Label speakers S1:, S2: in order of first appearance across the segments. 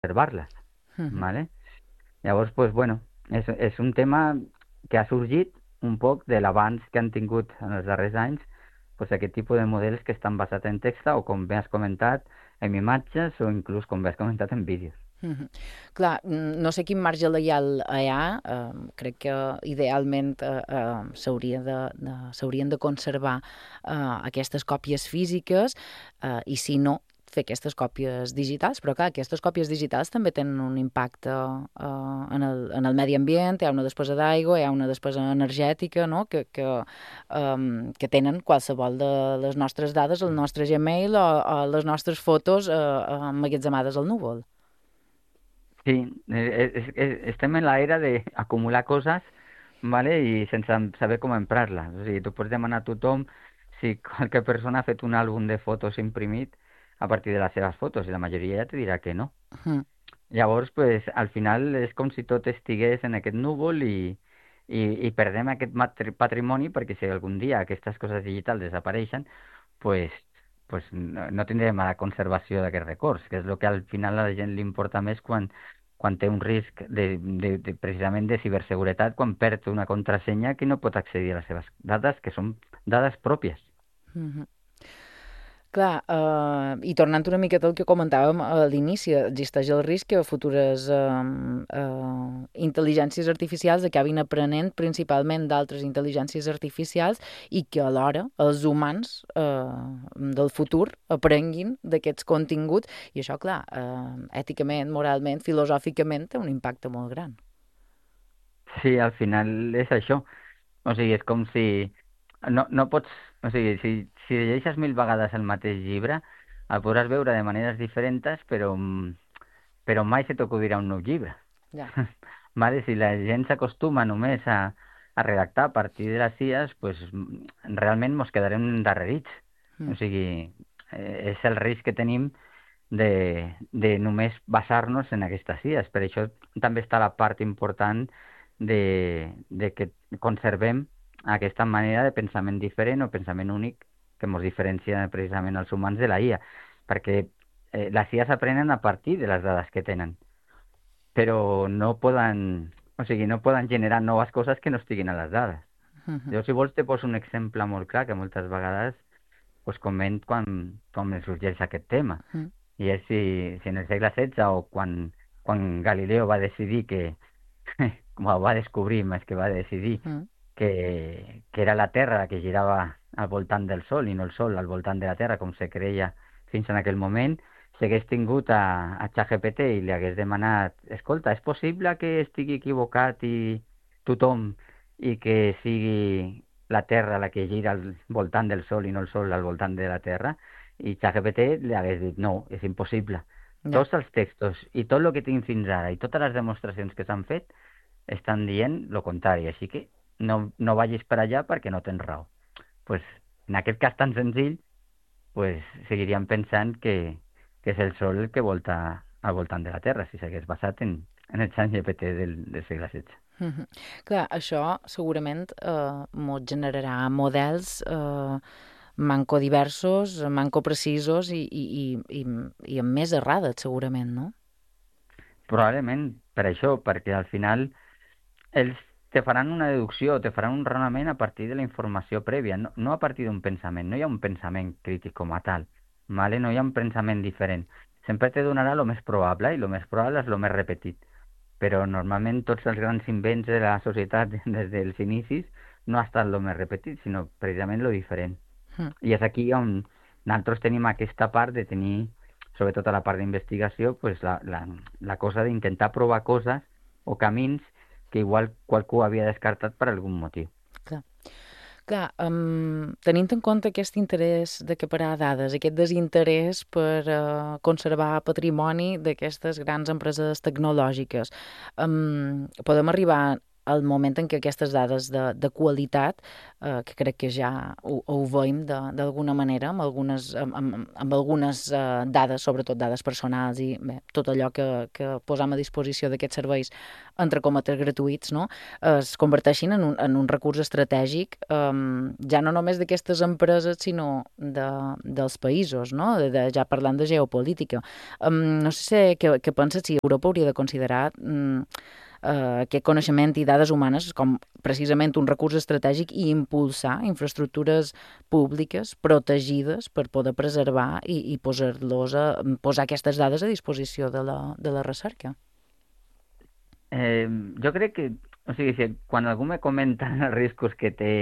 S1: conservar-les,
S2: Mhm.
S1: ¿vale? Llavors, pues, bueno, és un tema que ha sorgit un poc de l'avanç que han tingut en els darrers anys pues, aquest tipus de models que estan basats en text o, com bé has comentat, en imatges o inclús, com bé has comentat, en vídeos.
S2: Mhm. Clar, no sé quin marge legal hi ha, crec que idealment s'haurien de conservar aquestes còpies físiques i si no, fer aquestes còpies digitals, però clar, aquestes còpies digitals també tenen un impacte en el medi ambient, hi ha una despesa d'aigua, hi ha una despesa energètica, no? Que tenen qualsevol de les nostres dades, el nostre Gmail o les nostres fotos emmagatzemades al núvol.
S1: Sí, estem en l'era d'acumular coses, ¿vale? I sense saber com emprar-les. O sigui, tu pots demanar a tothom si qualque persona ha fet un àlbum de fotos imprimit a partir de les seves fotos i la majoria ja te dirà que no.
S2: Mm.
S1: Llavors, pues, al final és com si tot estigués en aquest núvol i perdem aquest patrimoni perquè si algun dia aquestes coses digitals desapareixen, pues, no tindrem la conservació d'aquests records, que és el que al final a la gent li importa més quan té un risc precisament de ciberseguretat, quan perd una contrasenya que no pot accedir a les seves dades, que són dades pròpies.
S2: Mhm. Clar, i tornant una miqueta al que comentàvem a l'inici, existeix el risc que futures intel·ligències artificials acabin aprenent principalment d'altres intel·ligències artificials i que alhora els humans del futur aprenguin d'aquests continguts i això, clar, èticament, moralment, filosòficament té un impacte molt gran.
S1: Sí, al final és això. O sigui, és com si no pots... O sigui, si llegeixes 1000 vegades el mateix llibre, el podràs veure de maneres diferents, però mai se t'acudirà un nou llibre.
S2: Ja.
S1: Vale? Si la gent s'acostuma només a redactar a partir de les IAs, pues, realment mos quedarem endarrerits.
S2: Mm.
S1: O sigui, és el risc que tenim de només basar-nos en aquestes IAs. Per això també està la part important de que conservem aquesta manera de pensament diferent o pensament únic que ens diferencia precisament els humans de la IA, perquè les IAs aprenen a partir de les dades que tenen, però no poden, o sigui, no poden generar noves coses que no estiguin a les dades.
S2: Mhm.
S1: Jo, si vols, te poso un exemple molt clar que moltes vegades pues, coment quan em sorgeix aquest tema.
S2: Mm.
S1: I és si en el segle XVI o quan Galileo va decidir que, com va descobrir, més que va decidir
S2: Mm.
S1: que era la Terra la que girava al voltant del Sol i no el Sol al voltant de la Terra, com se creia fins en aquell moment, si hagués tingut a ChatGPT i li hagués demanat, escolta, és possible que estigui equivocat i tothom i que sigui la Terra la que gira al voltant del Sol i no el Sol al voltant de la Terra? I ChatGPT li hagués dit, no, és impossible.
S2: Ja.
S1: Tots els textos i tot el que tinc fins ara i totes les demostracions que s'han fet estan dient lo contrari, així que no vagis per allà perquè no tens raó. Pues, en aquest cas tan senzill, pues, seguiríem pensant que és el Sol el que volta al voltant de la Terra, si s'hagués basat en el xat GPT del segle XVI.
S2: Mhm. Clar, això segurament mos generarà models manco diversos, manco precisos i amb més errades, segurament, no?
S1: Probablement per això, perquè al final ells te faran una deducció, te faran un raonament a partir de la informació prèvia, no a partir d'un pensament. No hi ha un pensament crític com a tal, ¿vale? No hi ha un pensament diferent. Sempre te donarà el més probable, i el més probable és el més repetit. Però normalment tots els grans invents de la societat des dels inicis no ha estat el més repetit, sinó precisament el diferent.
S2: Mm.
S1: I és aquí on nosaltres tenim aquesta part de tenir, sobretot a la part d'investigació, pues la cosa d'intentar provar coses o camins que igual qualcú havia descartat per algun motiu.
S2: Clar. Clar, tenint en compte aquest interès de acaparar dades, aquest desinterès per conservar patrimoni d'aquestes grans empreses tecnològiques, podem arribar el moment en què aquestes dades de qualitat, que crec que ja ho veiem d'alguna manera, amb algunes dades, sobretot dades personals i bé, tot allò que posam a disposició d'aquests serveis entre cometes gratuïts, no? Es converteixin en un recurs estratègic, ja no només d'aquestes empreses, sinó dels països, no? Ja parlant de geopolítica. No sé què penses, si Europa hauria de considerar aquest coneixement i dades humanes com precisament un recurs estratègic i impulsar infraestructures públiques protegides per poder preservar i posar aquestes dades a disposició de la recerca.
S1: Jo crec que, o sigui, quan algú me comenta els riscos que té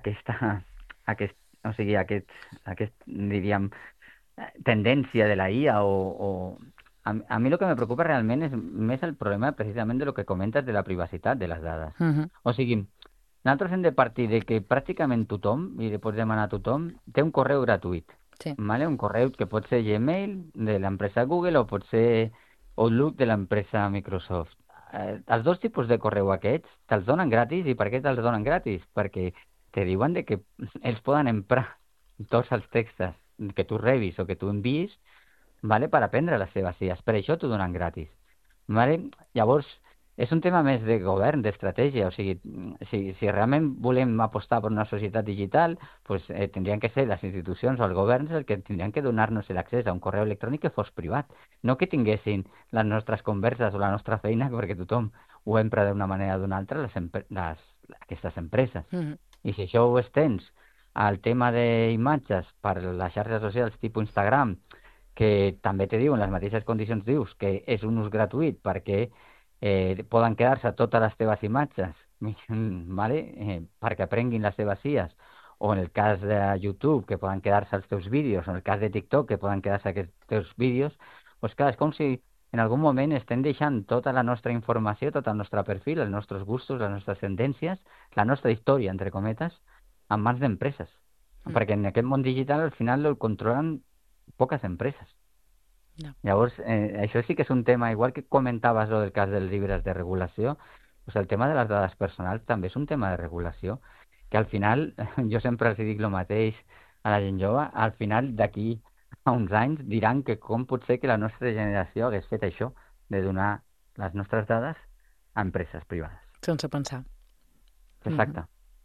S1: o sigui, diríem, tendència de la IA a mi el que me preocupa realment és més el problema precisament de lo que comentes de la privacitat de les dades. O sigui, nosaltres hem de partir de que pràcticament tothom, i li pots demanar a tothom, té un correu gratuït.
S2: Sí.
S1: ¿Vale? Un correu que pot ser Gmail de l'empresa Google o pot ser Outlook de l'empresa Microsoft. Els dos tipus de correu aquests te'ls donen gratis. I per què te'ls donen gratis? Perquè te diuen de que ells poden emprar tots els textos que tu rebis o que tu envies, vale, per aprendre les seves idees. Per això t'ho donen gratis. Vale? Llavors, és un tema més de govern, d'estratègia. O sigui, si realment volem apostar per una societat digital, pues, tindrien que ser les institucions o els governs els que tindrien que donar-nos l'accés a un correu electrònic que fos privat. No que tinguessin les nostres converses o la nostra feina, perquè tothom ho empra d'una manera o d'una altra, aquestes empreses. I si això ho estens al tema d'imatges per les xarxes socials tipus Instagram, que també te diuen les mateixes condicions, dius que és un ús gratuït perquè poden quedar-se totes les teves imatges, ¿vale? Perquè aprenguin les teves IAs, o en el cas de YouTube, que poden quedar-se els teus vídeos, o en el cas de TikTok, que poden quedar-se aquests teus vídeos, doncs clar, és com si en algun moment estem deixant tota la nostra informació, tot el nostre perfil, els nostres gustos, les nostres tendències, la nostra història, entre cometes, en mans d'empreses. Perquè en aquest món digital al final el controlen poques empreses.
S2: No.
S1: Llavors, això sí que és un tema, igual que comentaves del cas dels llibres de regulació, doncs el tema de les dades personals també és un tema de regulació, que al final, jo sempre els dic el mateix a la gent jove, al final d'aquí a uns anys diran que com pot ser que la nostra generació hagués fet això, de donar les nostres dades a empreses privades.
S2: Sense pensar.
S1: Exacte.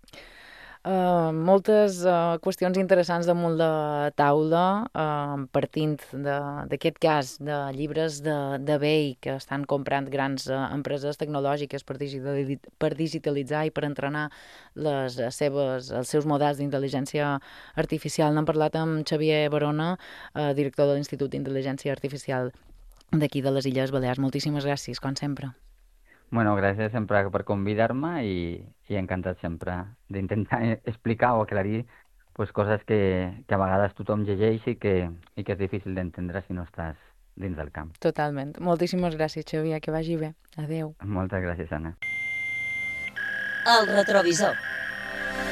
S2: Moltes qüestions interessants damunt la taula, partint d'aquest cas de llibres d'eBay que estan comprant grans empreses tecnològiques per digitalitzar i per entrenar els seus models d'intel·ligència artificial. N'hem parlat amb Xavier Barona, director de l'Institut d'Intel·ligència Artificial d'aquí de les Illes Balears. Moltíssimes gràcies, com sempre.
S1: Bueno, gràcies sempre per convidar-me i encantat sempre d'intentar explicar o aclarir pues, coses que a vegades tothom llegeix i que és difícil d'entendre si no estàs dins del camp.
S2: Totalment. Moltíssimes gràcies, Xavier, que vagi bé. Adéu.
S1: Moltes gràcies, Anna.
S3: El retrovisor.